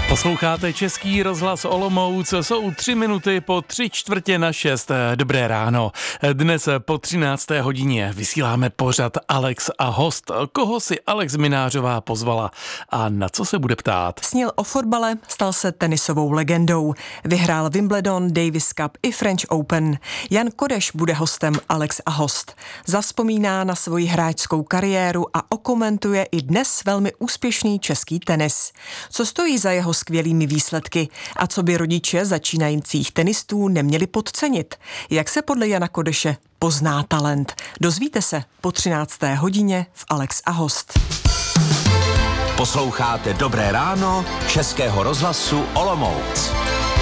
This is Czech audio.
Posloucháte Český rozhlas Olomouc, jsou 3 minuty po 3:45. Dobré ráno. Dnes po 13. hodině vysíláme pořad Alex a host. Koho si Alex Minářová pozvala a na co se bude ptát? Snil o fotbale, stal se tenisovou legendou. Vyhrál Wimbledon, Davis Cup i French Open. Jan Kodeš bude hostem Alex a host. Zavzpomíná na svoji hráčskou kariéru a okomentuje i dnes velmi úspěšný český tenis. Co stojí za jeho skvělými výsledky a co by rodiče začínajících tenistů neměli podcenit? Jak se podle Jana Kodeše pozná talent? Dozvíte se po 13. hodině v Alex a host. Posloucháte Dobré ráno Českého rozhlasu Olomouc.